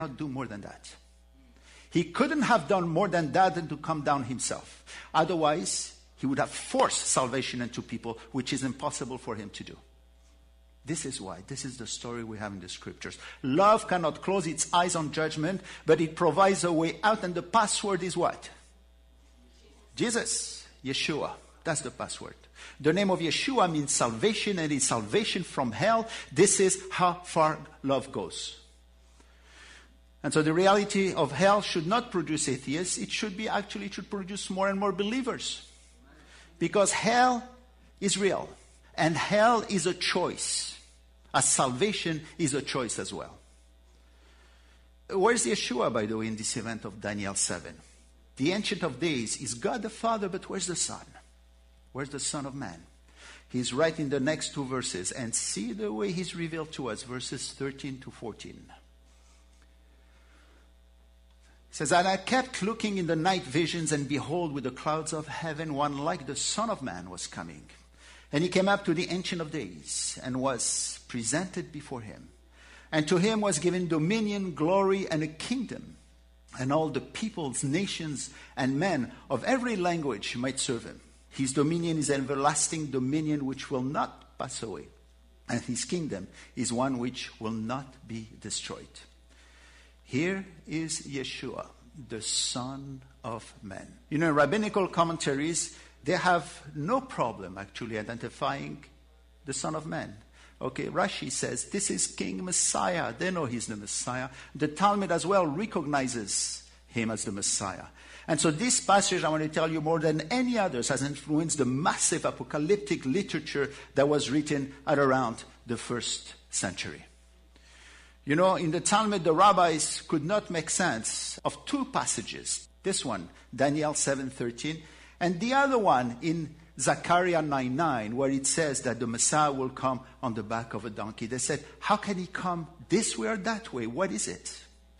not do more than that. He couldn't have done more than that than to come down himself. Otherwise, he would have forced salvation into people, which is impossible for him to do. This is why. This is the story we have in the scriptures. Love cannot close its eyes on judgment, but it provides a way out, and the password is what? Jesus, Yeshua. That's the password. The name of Yeshua means salvation, and it's salvation from hell. This is how far love goes. And so the reality of hell should not produce atheists. It should produce more and more believers. Because hell is real. And hell is a choice. As salvation is a choice as well. Where's Yeshua, by the way, in this event of Daniel 7? The Ancient of Days is God the Father, but where's the Son? Where's the Son of Man? He's right in the next two verses. And see the way he's revealed to us, verses 13 to 14. It says, and I kept looking in the night visions, and behold, with the clouds of heaven, one like the Son of Man was coming. And he came up to the Ancient of Days, and was presented before him. And to him was given dominion, glory, and a kingdom. And all the peoples, nations, and men of every language might serve him. His dominion is an everlasting dominion which will not pass away. And his kingdom is one which will not be destroyed. Here is Yeshua, the Son of Man. You know, in rabbinical commentaries, they have no problem actually identifying the Son of Man. Okay, Rashi says, this is King Messiah. They know he's the Messiah. The Talmud as well recognizes him as the Messiah. And so this passage, I want to tell you, more than any others, has influenced the massive apocalyptic literature that was written at around the 1st century. You know, in the Talmud, the rabbis could not make sense of two passages. This one, Daniel 7:13, and the other one in Zechariah 9:9, where it says that the Messiah will come on the back of a donkey. They said, how can he come this way or that way? What is it?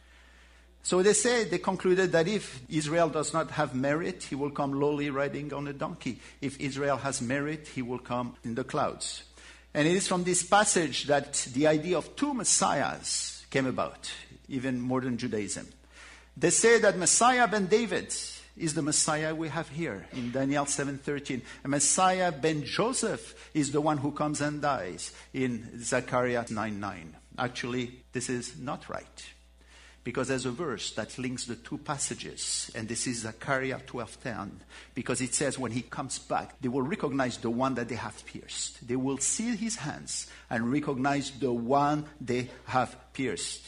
So they concluded that if Israel does not have merit, he will come lowly riding on a donkey. If Israel has merit, he will come in the clouds. And it is from this passage that the idea of two messiahs came about, even more than Judaism. They say that Messiah ben David is the Messiah we have here in Daniel 7:13. And Messiah ben Joseph is the one who comes and dies in Zechariah 9:9. Actually, this is not right. Because there's a verse that links the two passages, and this is Zechariah 12:10, because it says when he comes back, they will recognize the one that they have pierced. They will see his hands and recognize the one they have pierced.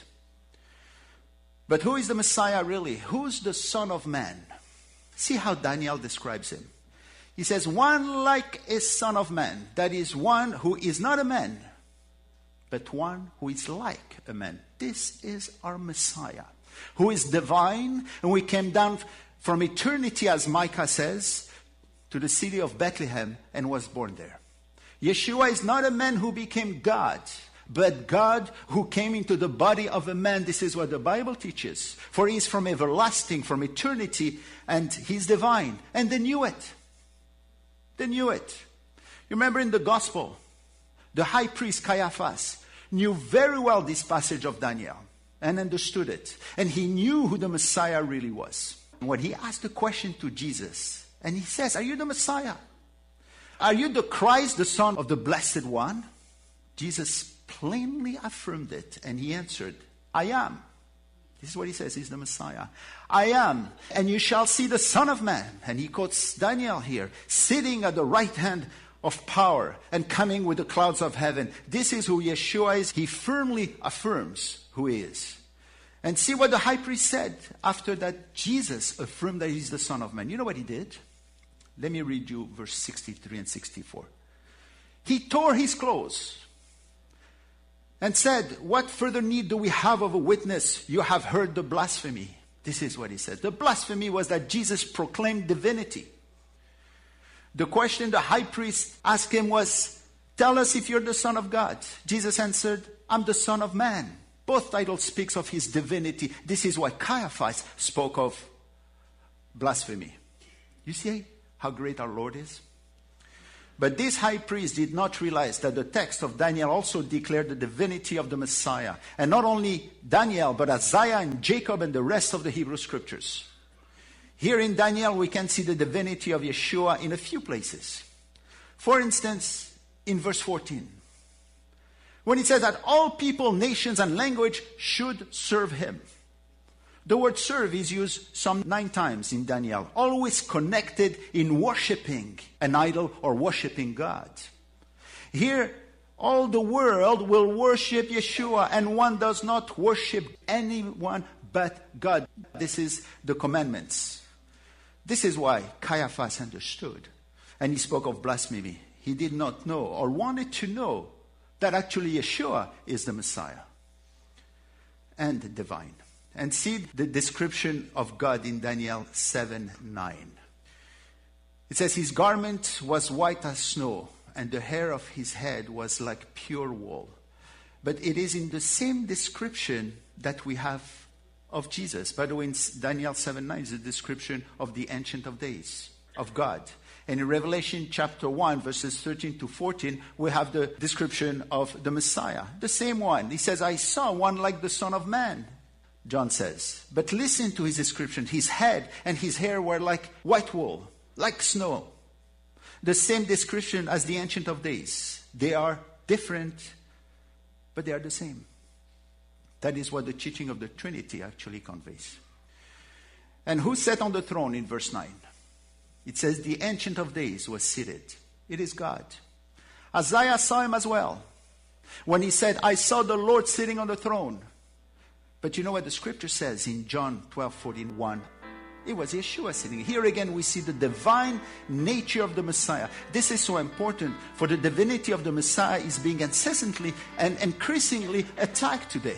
But who is the Messiah really? Who's the Son of Man? See how Daniel describes him. He says, one like a son of man, that is one who is not a man, but one who is like a man. This is our Messiah, who is divine, and we came down from eternity, as Micah says, to the city of Bethlehem and was born there. Yeshua is not a man who became God, but God who came into the body of a man. This is what the Bible teaches. For he is from everlasting, from eternity, and he's divine. And they knew it. They knew it. You remember in the gospel, the high priest Caiaphas knew very well this passage of Daniel and understood it. And he knew who the Messiah really was. And when he asked the question to Jesus, and he says, are you the Messiah? Are you the Christ, the Son of the Blessed One? Jesus plainly affirmed it, and he answered, I am. This is what he says, he's the Messiah. I am, and you shall see the Son of Man. And he quotes Daniel here, sitting at the right hand of power and coming with the clouds of heaven. This is who Yeshua is. He firmly affirms who he is. And see what the high priest said after that Jesus affirmed that he's the Son of Man. You know what he did? Let me read you verse 63 and 64. He tore his clothes and said, what further need do we have of a witness? You have heard the blasphemy. This is what he said. The blasphemy was that Jesus proclaimed divinity. The question the high priest asked him was, tell us if you're the Son of God. Jesus answered, I'm the Son of Man. Both titles speaks of his divinity. This is why Caiaphas spoke of blasphemy. You see how great our Lord is? But this high priest did not realize that the text of Daniel also declared the divinity of the Messiah. And not only Daniel, but Isaiah and Jacob and the rest of the Hebrew scriptures. Here in Daniel, we can see the divinity of Yeshua in a few places. For instance, in verse 14, when it says that all people, nations, and language should serve him. The word serve is used some 9 times in Daniel, always connected in worshiping an idol or worshiping God. Here, all the world will worship Yeshua, and one does not worship anyone but God. This is the commandments. This is why Caiaphas understood, and he spoke of blasphemy. He did not know or wanted to know that actually Yeshua is the Messiah and divine. And see the description of God in Daniel 7:9. It says, his garment was white as snow, and the hair of his head was like pure wool. But it is in the same description that we have of Jesus. By the way, in Daniel 7:9 is a description of the Ancient of Days, of God. And in Revelation chapter 1, verses 13 to 14, we have the description of the Messiah. The same one. He says, I saw one like the Son of Man, John says. But listen to his description. His head and his hair were like white wool, like snow. The same description as the Ancient of Days. They are different, but they are the same. That is what the teaching of the Trinity actually conveys. And who sat on the throne in verse 9? It says the Ancient of Days was seated. It is God. Isaiah saw him as well, when he said, I saw the Lord sitting on the throne. But you know what the scripture says in John 12:41? It was Yeshua sitting. Here again we see the divine nature of the Messiah. This is so important, for the divinity of the Messiah is being incessantly and increasingly attacked today.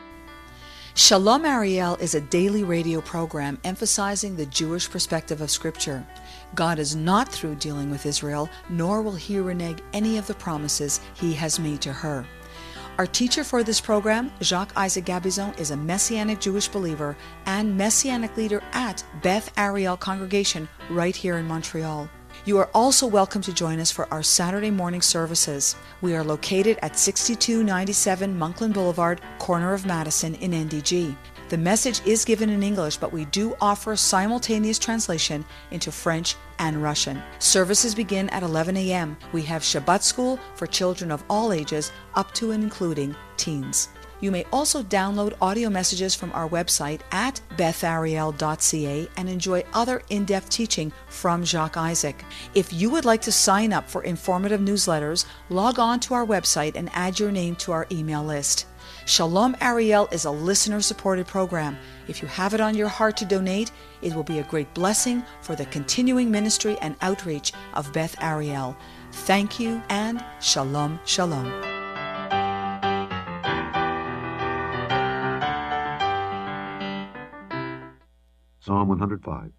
Shalom Ariel is a daily radio program emphasizing the Jewish perspective of Scripture. God is not through dealing with Israel, nor will he renege any of the promises he has made to her. Our teacher for this program, Jacques Isaac Gabizon, is a Messianic Jewish believer and Messianic leader at Beth Ariel Congregation right here in Montreal. You are also welcome to join us for our Saturday morning services. We are located at 6297 Monkland Boulevard, corner of Madison in NDG. The message is given in English, but we do offer simultaneous translation into French and Russian. Services begin at 11 a.m. We have Shabbat school for children of all ages, up to and including teens. You may also download audio messages from our website at bethariel.ca and enjoy other in-depth teaching from Jacques Isaac. If you would like to sign up for informative newsletters, log on to our website and add your name to our email list. Shalom Ariel is a listener-supported program. If you have it on your heart to donate, it will be a great blessing for the continuing ministry and outreach of Beth Ariel. Thank you and Shalom, Shalom. Psalm 105.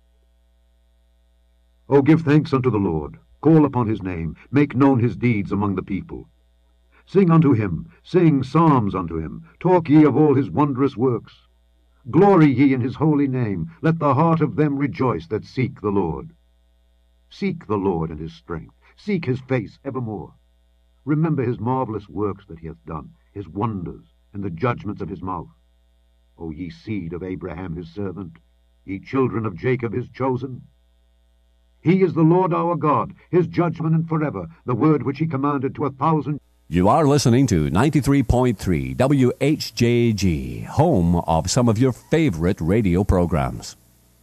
O give thanks unto the Lord, call upon his name, make known his deeds among the people. Sing unto him, sing psalms unto him, talk ye of all his wondrous works. Glory ye in his holy name, let the heart of them rejoice that seek the Lord. Seek the Lord and his strength, seek his face evermore. Remember his marvelous works that he hath done, his wonders, and the judgments of his mouth. O ye seed of Abraham his servant, ye children of Jacob his chosen. He is the Lord our God, his judgment and forever, the word which he commanded to 1,000. You are listening to 93.3 WHJG, home of some of your favorite radio programs.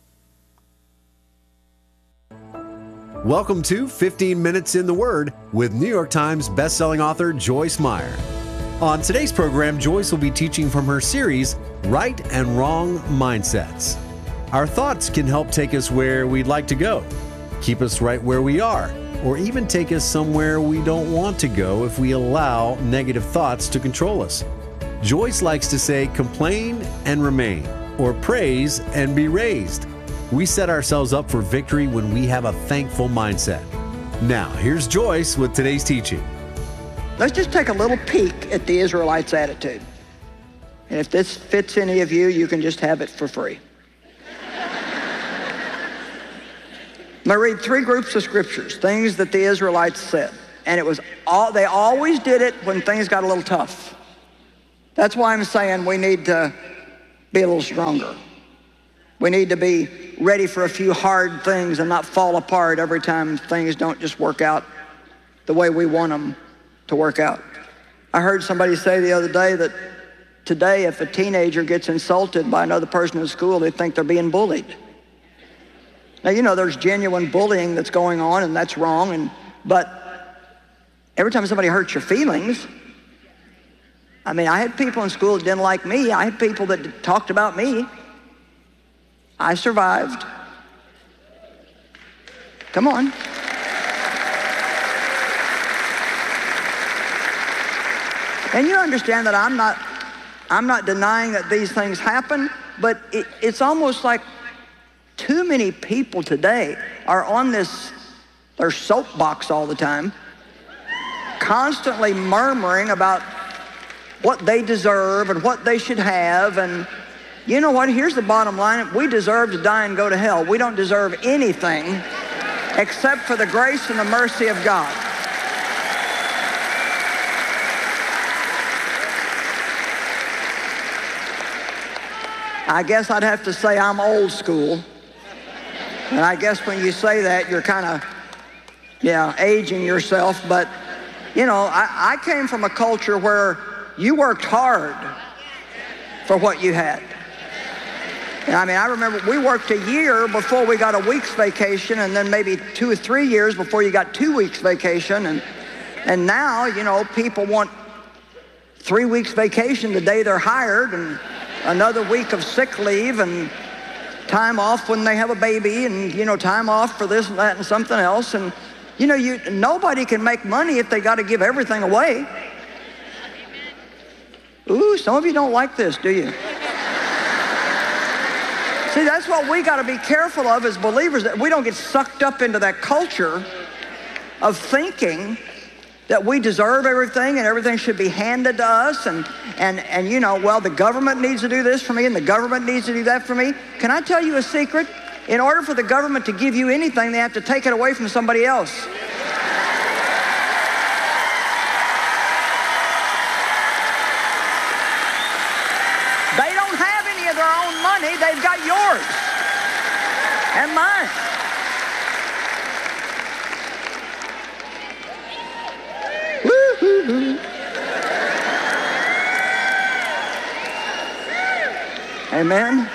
Welcome to 15 Minutes in the Word with New York Times bestselling author Joyce Meyer. On today's program, Joyce will be teaching from her series, Right and Wrong Mindsets. Our thoughts can help take us where we'd like to go, keep us right where we are, or even take us somewhere we don't want to go if we allow negative thoughts to control us. Joyce likes to say, complain and remain, or praise and be raised. We set ourselves up for victory when we have a thankful mindset. Now, here's Joyce with today's teaching. Let's just take a little peek at the Israelites' attitude. And if this fits any of you, you can just have it for free. I'm going to read 3 groups of scriptures, things that the Israelites said. And they always did it when things got a little tough. That's why I'm saying we need to be a little stronger. We need to be ready for a few hard things and not fall apart every time things don't just work out the way we want them to work out. I heard somebody say the other day that today if a teenager gets insulted by another person in school, they think they're being bullied. Now, you know, there's genuine bullying that's going on, and that's wrong, but every time somebody hurts your feelings, I mean, I had people in school that didn't like me. I had people that talked about me. I survived. Come on. And you understand that I'm not denying that these things happen, but it's almost like too many people today are on their soapbox all the time, constantly murmuring about what they deserve and what they should have. And you know what? Here's the bottom line. We deserve to die and go to hell. We don't deserve anything except for the grace and the mercy of God. I guess I'd have to say I'm old school. And I guess when you say that, you're kind of, aging yourself. But, you know, I came from a culture where you worked hard for what you had. And I mean, I remember we worked a year before we got a week's vacation, and then maybe 2 or 3 years before you got 2 weeks vacation. And now, you know, people want 3 weeks vacation the day they're hired, and another week of sick leave, and time off when they have a baby, and, you know, time off for this and that and something else. And, you know, nobody can make money if they got to give everything away. Ooh, some of you don't like this, do you? See, that's what we got to be careful of as believers, that we don't get sucked up into that culture of thinking that we deserve everything and everything should be handed to us, and you know, well, the government needs to do this for me and the government needs to do that for me. Can I tell you a secret? In order for the government to give you anything, they have to take it away from somebody else. They don't have any of their own money. They've got yours and mine. Woo-hoo-hoo. Amen.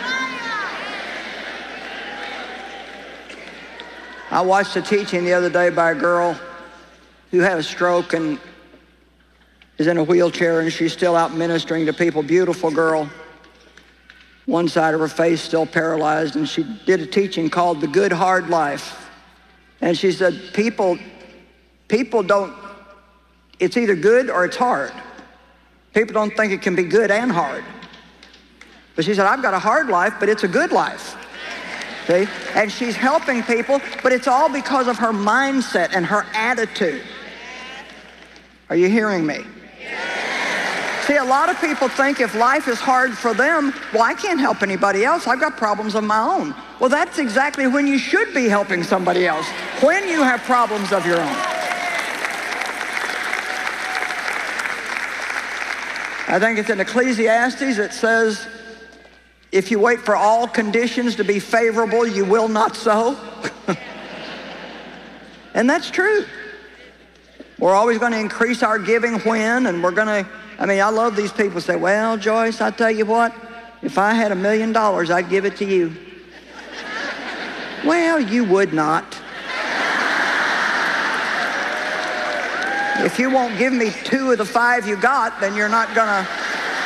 I watched a teaching the other day by a girl who had a stroke and is in a wheelchair, and she's still out ministering to people. Beautiful girl. One side of her face still paralyzed, and she did a teaching called The Good Hard Life. And she said, people don't, it's either good or it's hard. People don't think it can be good and hard. But she said, I've got a hard life, but it's a good life. See? And she's helping people, but it's all because of her mindset and her attitude. Are you hearing me? See, a lot of people think if life is hard for them, well, I can't help anybody else. I've got problems of my own. Well, that's exactly when you should be helping somebody else, when you have problems of your own. I think it's in Ecclesiastes. It says, if you wait for all conditions to be favorable, you will not sow. And that's true. We're always going to increase our giving when, and we're going to, I mean, I love these people who say, well, Joyce, I tell you what, if I had $1 million, I'd give it to you. Well, you would not. If you won't give me 2 of the 5 you got, then you're not going to.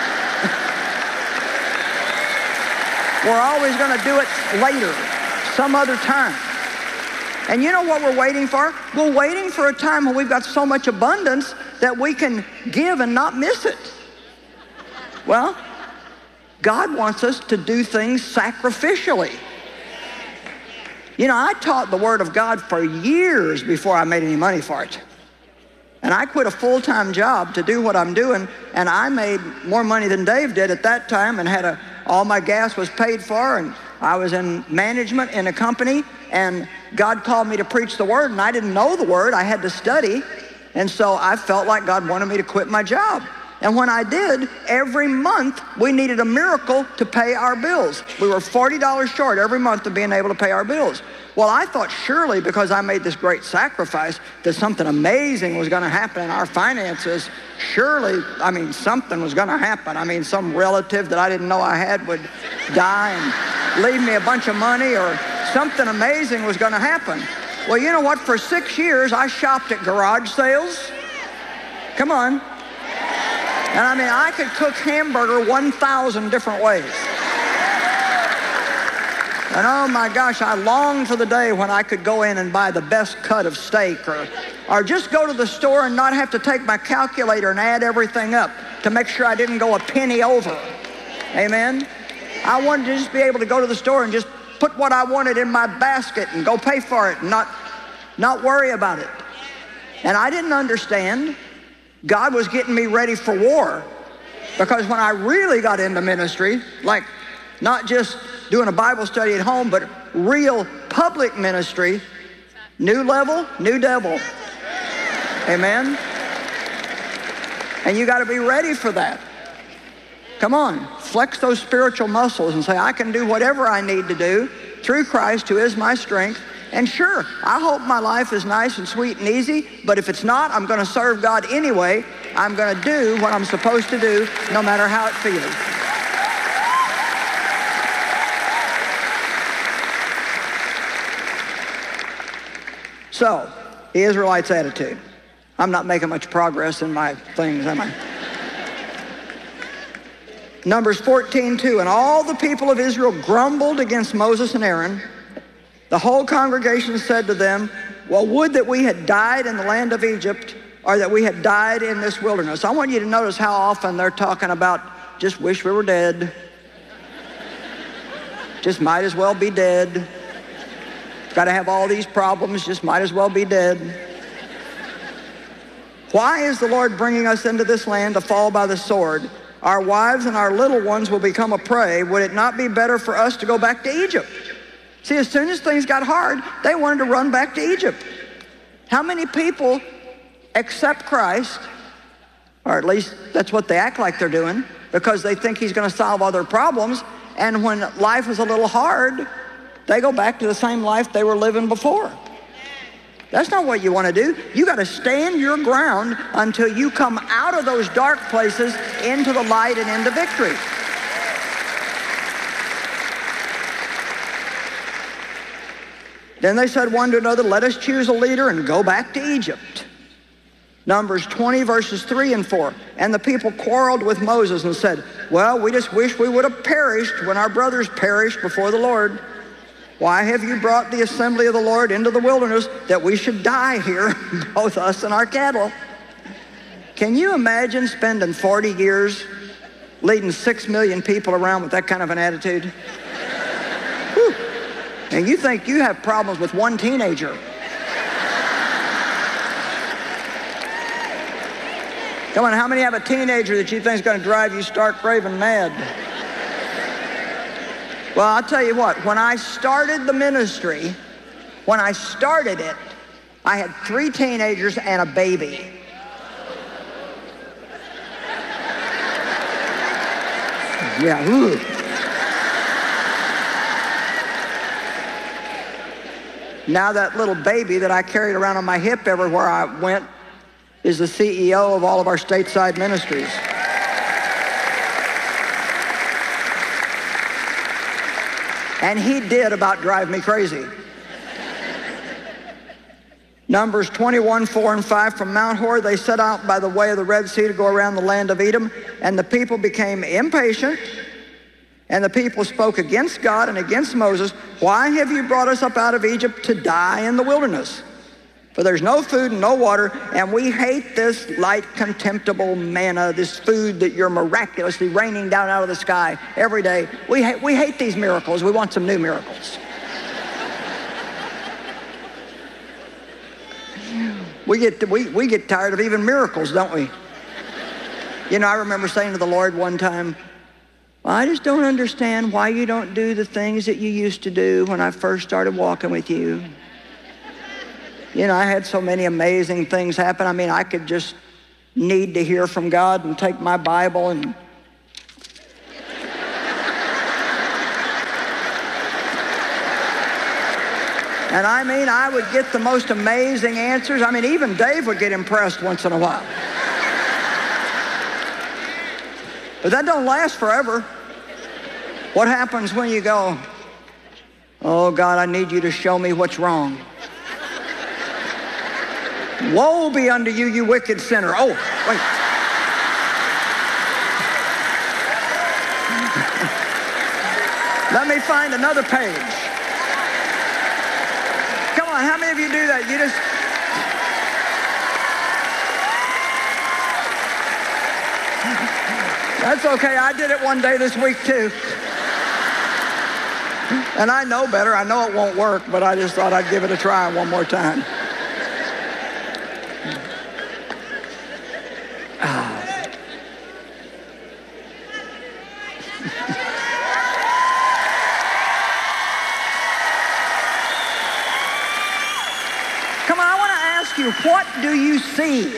We're always going to do it later, some other time. And you know what we're waiting for? We're waiting for a time when we've got so much abundance that we can give and not miss it. Well, God wants us to do things sacrificially. You know, I taught the Word of God for years before I made any money for it. And I quit a full-time job to do what I'm doing, and I made more money than Dave did at that time, and had all my gas was paid for, and I was in management in a company, and God called me to preach the Word, and I didn't know the Word. I had to study. And so I felt like God wanted me to quit my job. And when I did, every month we needed a miracle to pay our bills. We were $40 short every month of being able to pay our bills. Well, I thought surely because I made this great sacrifice that something amazing was going to happen in our finances. Surely, something was going to happen. Some relative that I didn't know I had would die and leave me a bunch of money, or something amazing was going to happen. Well, you know what? For 6 years, I shopped at garage sales. Come on. And I could cook hamburger 1,000 different ways. And oh my gosh, I longed for the day when I could go in and buy the best cut of steak, or just go to the store and not have to take my calculator and add everything up to make sure I didn't go a penny over. Amen? I wanted to just be able to go to the store and just put what I wanted in my basket and go pay for it and not worry about it. And I didn't understand God was getting me ready for war, because when I really got into ministry, like not just doing a Bible study at home, but real public ministry, new level, new devil. Amen? And you got to be ready for that. Come on, flex those spiritual muscles and say, I can do whatever I need to do through Christ who is my strength. And sure, I hope my life is nice and sweet and easy, but if it's not, I'm going to serve God anyway. I'm going to do what I'm supposed to do, no matter how it feels. So, the Israelites' attitude. I'm not making much progress in my things, am I? Numbers 14:2, and all the people of Israel grumbled against Moses and Aaron. The whole congregation said to them, well, would that we had died in the land of Egypt, or that we had died in this wilderness. I want you to notice how often they're talking about, just wish we were dead. Just might as well be dead. Got to have all these problems, just might as well be dead. Why is the Lord bringing us into this land to fall by the sword? Our wives and our little ones will become a prey. Would it not be better for us to go back to Egypt? See, as soon as things got hard, they wanted to run back to Egypt. How many people accept Christ, or at least that's what they act like they're doing, because they think he's going to solve all their problems, and when life is a little hard, they go back to the same life they were living before. That's not what you want to do. You got to stand your ground until you come out of those dark places into the light and into victory. Then they said one to another, let us choose a leader and go back to Egypt. Numbers 20 verses 3 and 4. And the people quarreled with Moses and said, well, we just wish we would have perished when our brothers perished before the Lord. Why have you brought the assembly of the Lord into the wilderness that we should die here, both us and our cattle? Can you imagine spending 40 years leading 6 million people around with that kind of an attitude? Whew. And you think you have problems with one teenager. Come on, how many have a teenager that you think is going to drive you stark raving mad? Well, I'll tell you what, when I started the ministry, when I started it, I had 3 teenagers and a baby. Yeah, ooh. Now that little baby that I carried around on my hip everywhere I went is the CEO of all of our stateside ministries. And he did about drive me crazy. Numbers 21, 4 and 5, from Mount Hor, they set out by the way of the Red Sea to go around the land of Edom, and the people became impatient, and the people spoke against God and against Moses. Why have you brought us up out of Egypt to die in the wilderness? For there's no food and no water, and we hate this light, contemptible manna, this food that you're miraculously raining down out of the sky every day. We hate these miracles. We want some new miracles. We get tired of even miracles, don't we? You know, I remember saying to the Lord one time, well, I just don't understand why you don't do the things that you used to do when I first started walking with you. You know, I had so many amazing things happen. I mean, I could just need to hear from God and take my Bible and I mean, I would get the most amazing answers. I mean, even Dave would get impressed once in a while. But that don't last forever. What happens when you go, oh, God, I need you to show me what's wrong. Woe be unto you, you wicked sinner. Oh, wait. Let me find another page. Come on, how many of you do that? You just... That's okay, I did it one day this week too. And I know better, I know it won't work, but I just thought I'd give it a try one more time. Come on, I want to ask you, what do you see?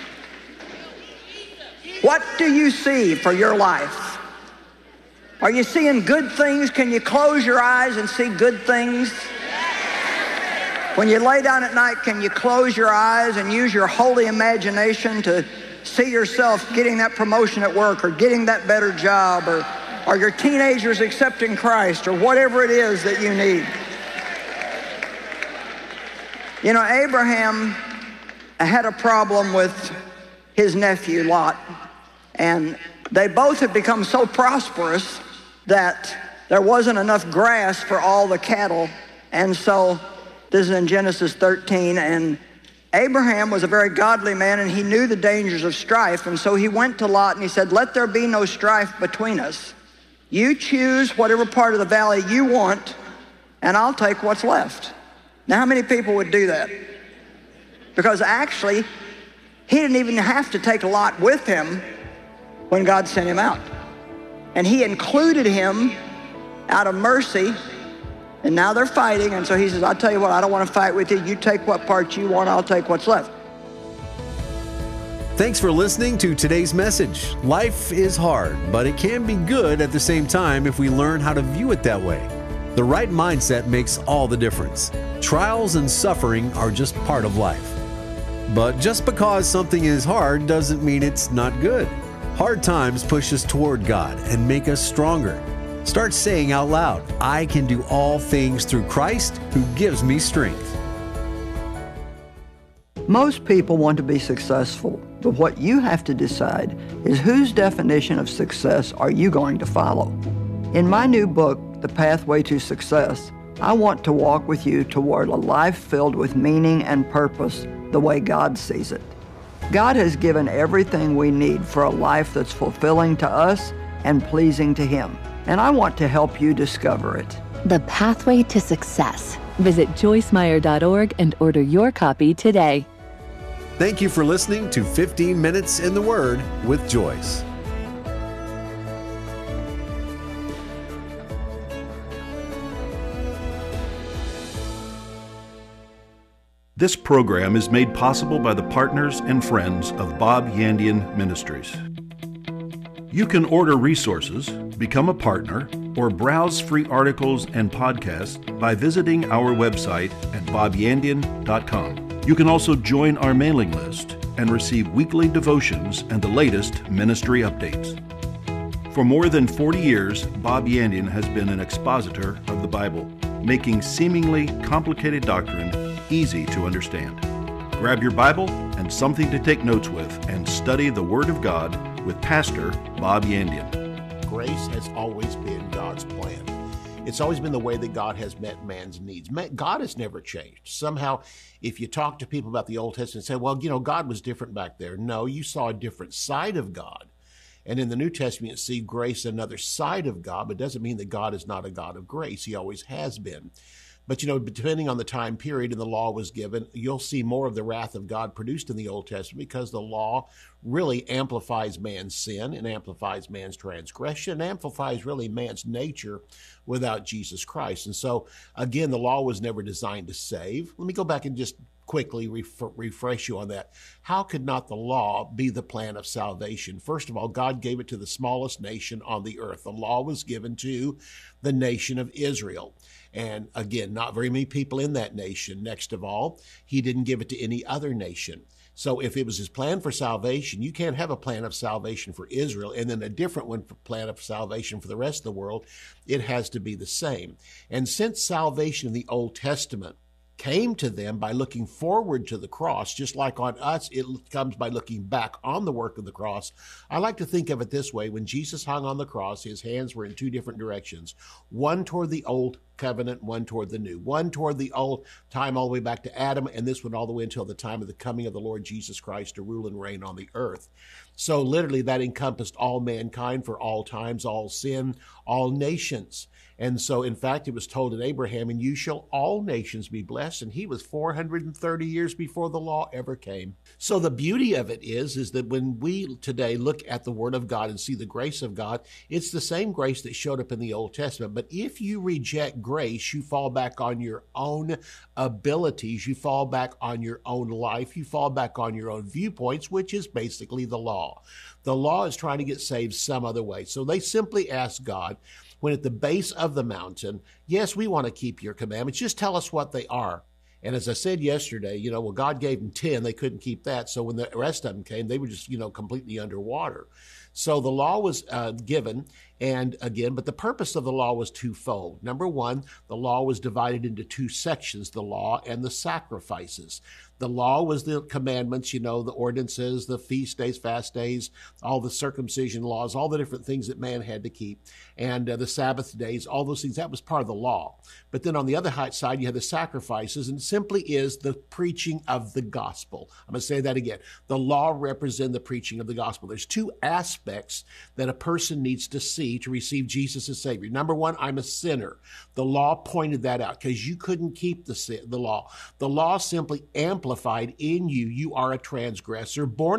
What do you see for your life? Are you seeing good things? Can you close your eyes and see good things? When you lay down at night, can you close your eyes and use your holy imagination to see yourself getting that promotion at work or getting that better job or your teenagers accepting Christ or whatever it is that you need? You know, Abraham had a problem with his nephew Lot. And they both had become so prosperous that there wasn't enough grass for all the cattle. And so this is in Genesis 13. And Abraham was a very godly man, and he knew the dangers of strife. And so he went to Lot and he said, let there be no strife between us. You choose whatever part of the valley you want, and I'll take what's left. Now, how many people would do that? Because actually, he didn't even have to take Lot with him when God sent him out. And he included him out of mercy, and now they're fighting, and so he says, I'll tell you what, I don't want to fight with you. You take what part you want, I'll take what's left. Thanks for listening to today's message. Life is hard, but it can be good at the same time if we learn how to view it that way. The right mindset makes all the difference. Trials and suffering are just part of life. But just because something is hard doesn't mean it's not good. Hard times push us toward God and make us stronger. Start saying out loud, I can do all things through Christ who gives me strength. Most people want to be successful, but what you have to decide is whose definition of success are you going to follow? In my new book, The Pathway to Success, I want to walk with you toward a life filled with meaning and purpose the way God sees it. God has given everything we need for a life that's fulfilling to us and pleasing to Him, and I want to help you discover it. The Pathway to Success. Visit joycemeyer.org and order your copy today. Thank you for listening to 15 Minutes in the Word with Joyce. This program is made possible by the partners and friends of Bob Yandian Ministries. You can order resources, become a partner, or browse free articles and podcasts by visiting our website at bobyandian.com. You can also join our mailing list and receive weekly devotions and the latest ministry updates. For more than 40 years, Bob Yandian has been an expositor of the Bible, making seemingly complicated doctrine easy to understand. Grab your Bible and something to take notes with and study the Word of God with Pastor Bob Yandian. Grace has always been God's plan. It's always been the way that God has met man's needs. God has never changed. Somehow, if you talk to people about the Old Testament and say, well, you know, God was different back there. No, you saw a different side of God. And in the New Testament, you see grace, another side of God, but it doesn't mean that God is not a God of grace. He always has been. But, you know, depending on the time period and the law was given, you'll see more of the wrath of God produced in the Old Testament because the law really amplifies man's sin and amplifies man's transgression and amplifies really man's nature without Jesus Christ. And so, again, the law was never designed to save. Let me go back and just quickly refresh you on that. How could not the law be the plan of salvation? First of all, God gave it to the smallest nation on the earth. The law was given to the nation of Israel. And again, not very many people in that nation. Next of all, he didn't give it to any other nation. So if it was his plan for salvation, you can't have a plan of salvation for Israel and then a different one for plan of salvation for the rest of the world. It has to be the same. And since salvation in the Old Testament came to them by looking forward to the cross, just like on us, it comes by looking back on the work of the cross. I like to think of it this way. When Jesus hung on the cross, his hands were in two different directions, one toward the old covenant, one toward the new, one toward the old time all the way back to Adam, and this one all the way until the time of the coming of the Lord Jesus Christ to rule and reign on the earth. So literally that encompassed all mankind for all times, all sin, all nations. And so, in fact, it was told to Abraham, "And you shall all nations be blessed." And he was 430 years before the law ever came. So the beauty of it is that when we today look at the Word of God and see the grace of God, it's the same grace that showed up in the Old Testament. But if you reject grace, you fall back on your own abilities, you fall back on your own life, you fall back on your own viewpoints, which is basically the law. The law is trying to get saved some other way. So they simply ask God, when at the base of the mountain, "Yes, we want to keep your commandments. Just tell us what they are." And as I said yesterday, well, God gave them 10. They couldn't keep that. So when the rest of them came, they were just, completely underwater. So the law was given, and again, but the purpose of the law was twofold. Number one, the law was divided into two sections, the law and the sacrifices. The law was the commandments, the ordinances, the feast days, fast days, all the circumcision laws, all the different things that man had to keep, and the Sabbath days, all those things. That was part of the law. But then on the other side, you have the sacrifices, and it simply is the preaching of the gospel. I'm going to say that again. The law represents the preaching of the gospel. There's two aspects that a person needs to see to receive Jesus as Savior. Number one, I'm a sinner. The law pointed that out because you couldn't keep the law. The law simply amplified in you. You are a transgressor, born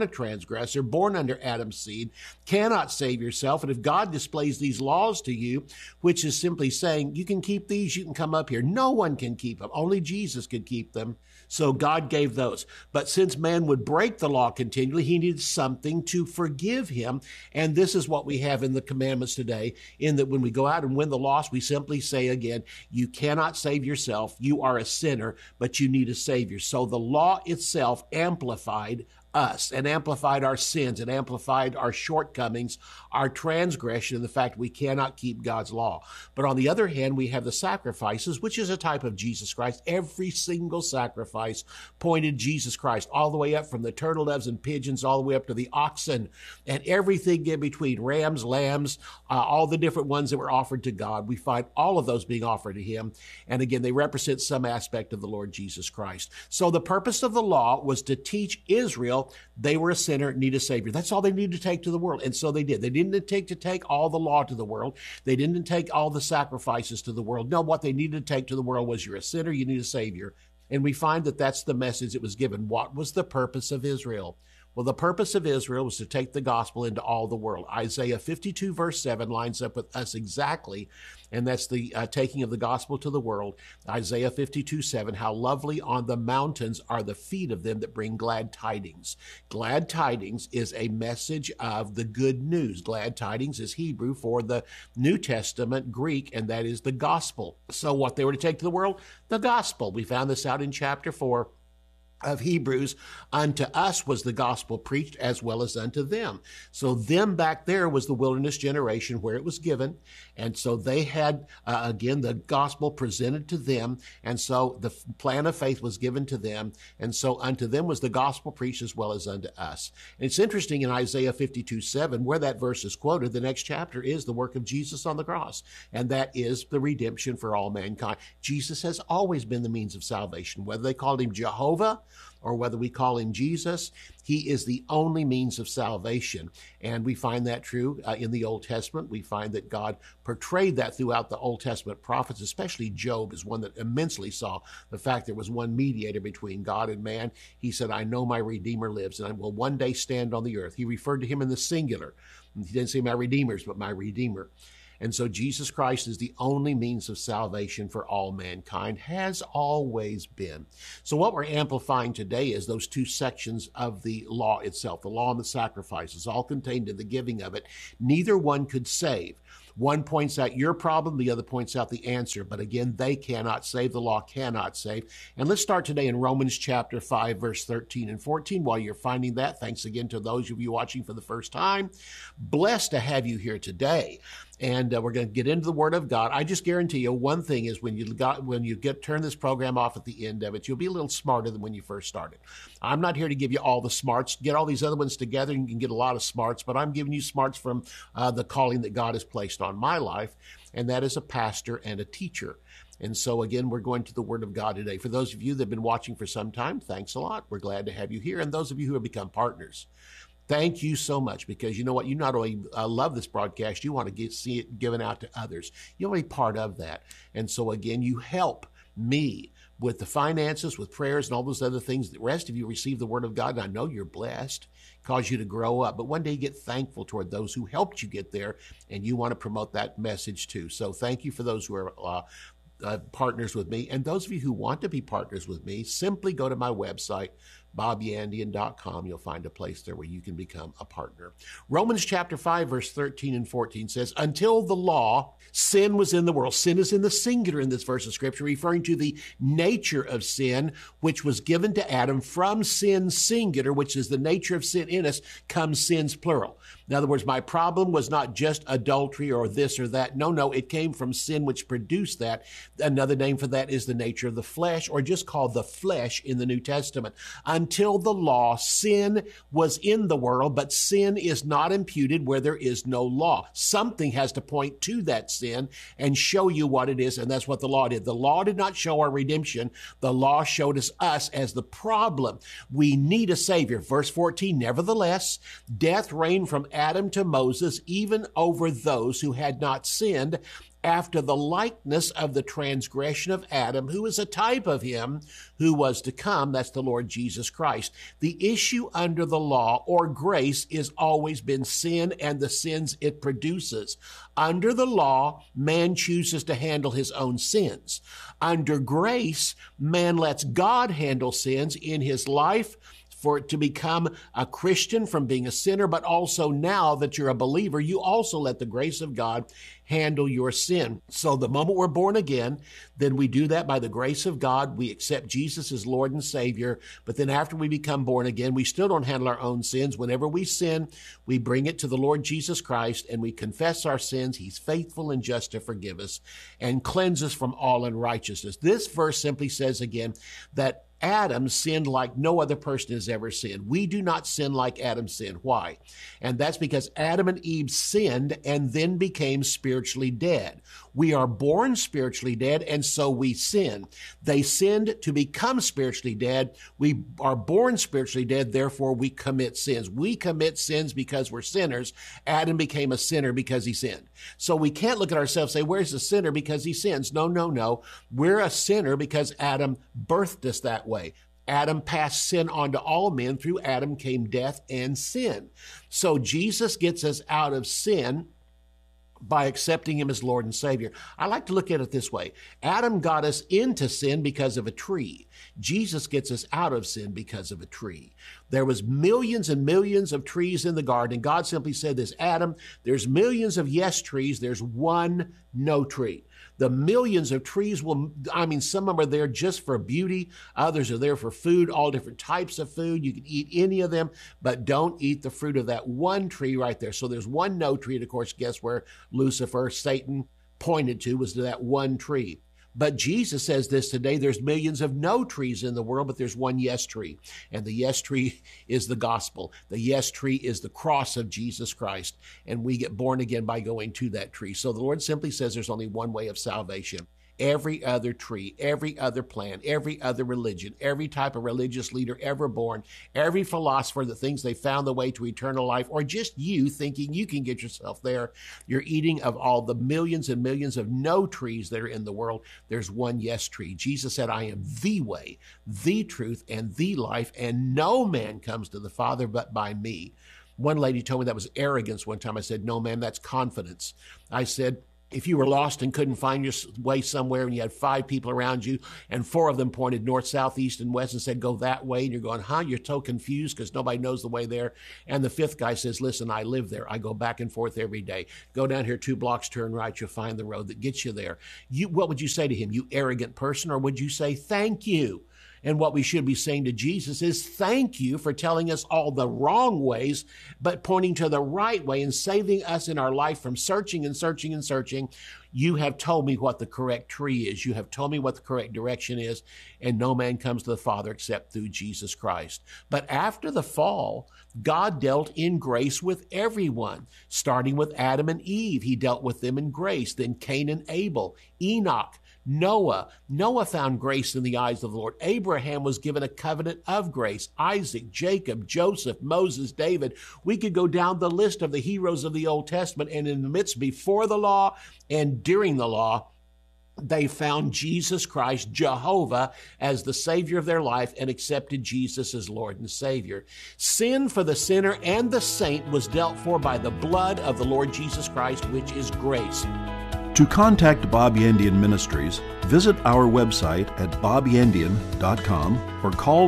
under Adam's seed, cannot save yourself. And if God displays these laws to you, which is simply saying, you can keep these, you can come up here. No one can keep them. Only Jesus could keep them. So God gave those. But since man would break the law continually, he needed something to forgive him. And this is what we have in the commandments today, in that when we go out and win the lost, we simply say again, you cannot save yourself. You are a sinner, but you need a Savior. So the law itself amplified us and amplified our sins and amplified our shortcomings, our transgression, and the fact we cannot keep God's law. But on the other hand, we have the sacrifices, which is a type of Jesus Christ. Every single sacrifice pointed Jesus Christ, all the way up from the turtle doves and pigeons, all the way up to the oxen and everything in between, rams, lambs, all the different ones that were offered to God. We find all of those being offered to him. And again, they represent some aspect of the Lord Jesus Christ. So the purpose of the law was to teach Israel they were a sinner, need a Savior. That's all they needed to take to the world. And so they did. They didn't take all the law to the world. They didn't take all the sacrifices to the world. No, what they needed to take to the world was, you're a sinner, you need a Savior. And we find that that's the message that was given. What was the purpose of Israel? Well, the purpose of Israel was to take the gospel into all the world. Isaiah 52 verse 7 lines up with us exactly, and that's the taking of the gospel to the world. Isaiah 52:7, how lovely on the mountains are the feet of them that bring glad tidings. Glad tidings is a message of the good news. Glad tidings is Hebrew for the New Testament Greek, and that is the gospel. So what they were to take to the world? The gospel. We found this out in chapter 4 of Hebrews. Unto us was the gospel preached as well as unto them. So them back there was the wilderness generation where it was given. And so they had, again, the gospel presented to them. And so the plan of faith was given to them. And so unto them was the gospel preached as well as unto us. And it's interesting in Isaiah 52:7, where that verse is quoted, the next chapter is the work of Jesus on the cross. And that is the redemption for all mankind. Jesus has always been the means of salvation, whether they called him Jehovah or whether we call him Jesus. He is the only means of salvation. And we find that true in the Old Testament. We find that God portrayed that throughout the Old Testament prophets, especially Job is one that immensely saw the fact there was one mediator between God and man. He said, I know my Redeemer lives, and I will one day stand on the earth. He referred to him in the singular. He didn't say my Redeemers, but my Redeemer. And so Jesus Christ is the only means of salvation for all mankind, has always been. So what we're amplifying today is those two sections of the law itself, the law and the sacrifices, all contained in the giving of it. Neither one could save. One points out your problem, the other points out the answer. But again, they cannot save. The law cannot save. And let's start today in Romans chapter 5, verse 13 and 14. While you're finding that, thanks again to those of you watching for the first time. Blessed to have you here today. And we're going to get into the Word of God. I just guarantee you one thing is when you turn this program off at the end of it, you'll be a little smarter than when you first started. I'm not here to give you all the smarts. Get all these other ones together and you can get a lot of smarts, but I'm giving you smarts from the calling that God has placed on my life, and that is a pastor and a teacher. And so, again, we're going to the Word of God today. For those of you that have been watching for some time, thanks a lot. We're glad to have you here. And those of you who have become partners, thank you so much, because you know what? You not only love this broadcast, you want to see it given out to others. You want to be part of that. And so, again, you help me with the finances, with prayers, and all those other things. The rest of you receive the Word of God, and I know you're blessed, cause you to grow up. But one day you get thankful toward those who helped you get there, and you want to promote that message too. So thank you for those who are partners with me. And those of you who want to be partners with me, simply go to my website, bobyandian.com. You'll find a place there where you can become a partner. Romans chapter 5, verse 13 and 14 says, until the law, sin was in the world. Sin is in the singular in this verse of Scripture, referring to the nature of sin, which was given to Adam. From sin singular, which is the nature of sin in us, comes sins plural. In other words, my problem was not just adultery or this or that. No, it came from sin which produced that. Another name for that is the nature of the flesh, or just called the flesh in the New Testament. Until the law, sin was in the world, but sin is not imputed where there is no law. Something has to point to that sin and show you what it is, and that's what the law did. The law did not show our redemption. The law showed us as the problem. We need a Savior. Verse 14, nevertheless, death reigned from Adam to Moses, even over those who had not sinned, after the likeness of the transgression of Adam, who is a type of him who was to come. That's the Lord Jesus Christ. The issue under the law or grace has always been sin and the sins it produces. Under the law, man chooses to handle his own sins. Under grace, man lets God handle sins in his life, for it to become a Christian from being a sinner, but also now that you're a believer, you also let the grace of God handle your sin. So the moment we're born again, then we do that by the grace of God. We accept Jesus as Lord and Savior. But then after we become born again, we still don't handle our own sins. Whenever we sin, we bring it to the Lord Jesus Christ and we confess our sins. He's faithful and just to forgive us and cleanse us from all unrighteousness. This verse simply says again that Adam sinned like no other person has ever sinned. We do not sin like Adam sinned. Why? And that's because Adam and Eve sinned and then became spiritually dead. We are born spiritually dead, and so we sin. They sinned to become spiritually dead. We are born spiritually dead, therefore we commit sins. We commit sins because we're sinners. Adam became a sinner because he sinned. So we can't look at ourselves and say, where's the sinner because he sins? No. We're a sinner because Adam birthed us that way. Adam passed sin on to all men. Through Adam came death and sin. So Jesus gets us out of sin by accepting him as Lord and Savior. I like to look at it this way. Adam got us into sin because of a tree. Jesus gets us out of sin because of a tree. There was millions and millions of trees in the garden. God simply said this, Adam, there's millions of yes trees. There's one no tree. The millions of trees some of them are there just for beauty. Others are there for food, all different types of food. You can eat any of them, but don't eat the fruit of that one tree right there. So there's one no tree. And of course, guess where Lucifer, Satan, pointed to was to that one tree. But Jesus says this today, there's millions of no trees in the world, but there's one yes tree. And the yes tree is the gospel. The yes tree is the cross of Jesus Christ. And we get born again by going to that tree. So the Lord simply says there's only one way of salvation. Every other tree, every other plant, every other religion, every type of religious leader ever born, every philosopher that thinks they found the way to eternal life, or just you thinking you can get yourself there, you're eating of all the millions and millions of no trees that are in the world. There's one yes tree. Jesus said, I am the way, the truth, and the life, and no man comes to the Father but by me. One lady told me that was arrogance one time. I said, no, ma'am, that's confidence. I said, if you were lost and couldn't find your way somewhere and you had 5 people around you and 4 of them pointed north, south, east, and west and said, go that way, and you're going, you're so confused because nobody knows the way there. And the 5th guy says, listen, I live there. I go back and forth every day. Go down here 2 blocks, turn right, you'll find the road that gets you there. What would you say to him, you arrogant person, or would you say, thank you? And what we should be saying to Jesus is, thank you for telling us all the wrong ways, but pointing to the right way and saving us in our life from searching and searching and searching. You have told me what the correct tree is. You have told me what the correct direction is, and no man comes to the Father except through Jesus Christ. But after the fall, God dealt in grace with everyone, starting with Adam and Eve. He dealt with them in grace. Then Cain and Abel, Enoch, Noah found grace in the eyes of the Lord. Abraham was given a covenant of grace. Isaac, Jacob, Joseph, Moses, David. We could go down the list of the heroes of the Old Testament, and in the midst before the law and during the law, they found Jesus Christ, Jehovah, as the Savior of their life and accepted Jesus as Lord and Savior. Sin for the sinner and the saint was dealt for by the blood of the Lord Jesus Christ, which is grace. To contact Bob Yandian Ministries, visit our website at bobyandian.com or call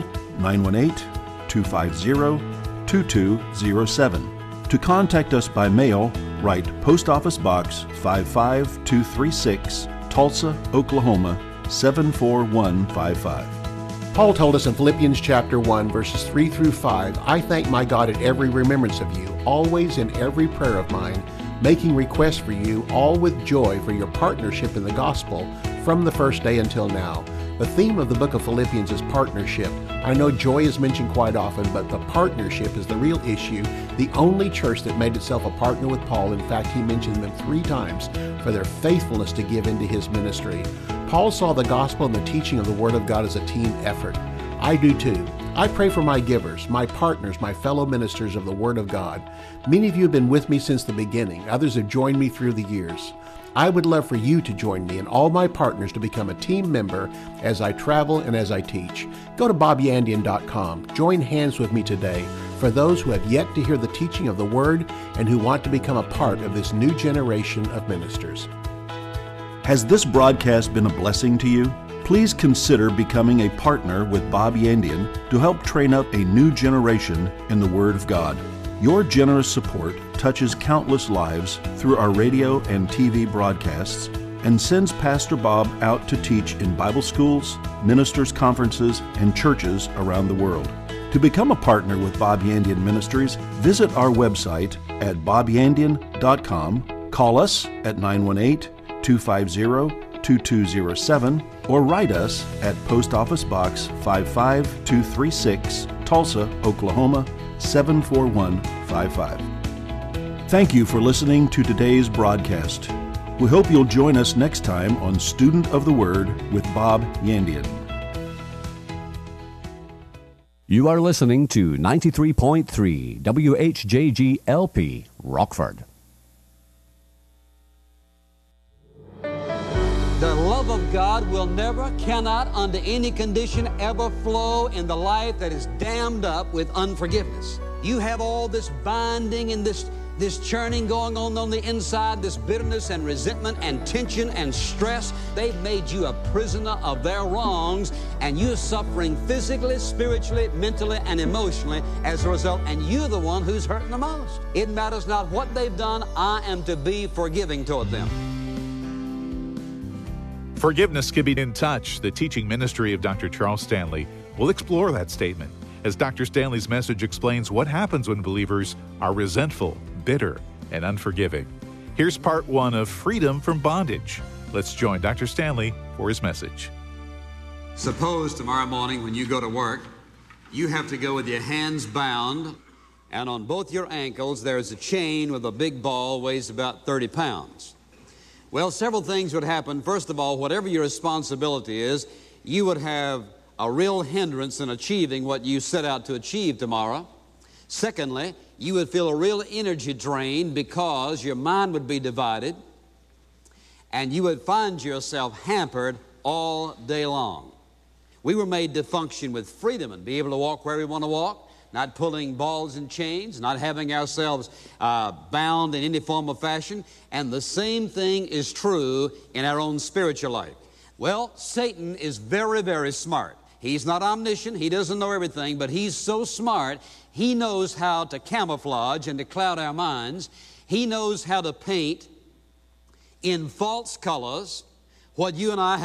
918-250-2207. To contact us by mail, write Post Office Box 55236, Tulsa, Oklahoma 74155. Paul told us in Philippians chapter 1, verses 3 through 5, I thank my God at every remembrance of you, always in every prayer of mine, making requests for you, all with joy for your partnership in the gospel from the first day until now. The theme of the book of Philippians is partnership. I know joy is mentioned quite often, but the partnership is the real issue. The only church that made itself a partner with Paul, in fact, he mentioned them 3 times for their faithfulness to give into his ministry. Paul saw the gospel and the teaching of the Word of God as a team effort. I do too. I pray for my givers, my partners, my fellow ministers of the Word of God. Many of you have been with me since the beginning. Others have joined me through the years. I would love for you to join me and all my partners to become a team member as I travel and as I teach. Go to bobyandian.com. Join hands with me today for those who have yet to hear the teaching of the Word and who want to become a part of this new generation of ministers. Has this broadcast been a blessing to you? Please consider becoming a partner with Bob Yandian to help train up a new generation in the Word of God. Your generous support touches countless lives through our radio and TV broadcasts and sends Pastor Bob out to teach in Bible schools, ministers' conferences, and churches around the world. To become a partner with Bob Yandian Ministries, visit our website at bobyandian.com, call us at 918-250-2207, or write us at Post Office Box 55236, Tulsa, Oklahoma 74155. Thank you for listening to today's broadcast. We hope you'll join us next time on Student of the Word with Bob Yandian. You are listening to 93.3 WHJG LP, Rockford. The love of God will never, cannot, under any condition, ever flow in the life that is dammed up with unforgiveness. You have all this binding and this churning going on the inside, this bitterness and resentment and tension and stress. They've made you a prisoner of their wrongs, and you're suffering physically, spiritually, mentally, and emotionally as a result, and you're the one who's hurting the most. It matters not what they've done, I am to be forgiving toward them. Forgiveness can be in touch. The teaching ministry of Dr. Charles Stanley will explore that statement as Dr. Stanley's message explains what happens when believers are resentful, bitter, and unforgiving. Here's part 1 of Freedom from Bondage. Let's join Dr. Stanley for his message. Suppose tomorrow morning when you go to work, you have to go with your hands bound, and on both your ankles there's a chain with a big ball, weighs about 30 pounds. Well, several things would happen. First of all, whatever your responsibility is, you would have a real hindrance in achieving what you set out to achieve tomorrow. Secondly, you would feel a real energy drain because your mind would be divided, and you would find yourself hampered all day long. We were made to function with freedom and be able to walk where we want to walk, not pulling balls and chains, not having ourselves bound in any form of fashion. And the same thing is true in our own spiritual life. Well, Satan is very, very smart. He's not omniscient. He doesn't know everything, but he's so smart, he knows how to camouflage and to cloud our minds. He knows how to paint in false colors what you and I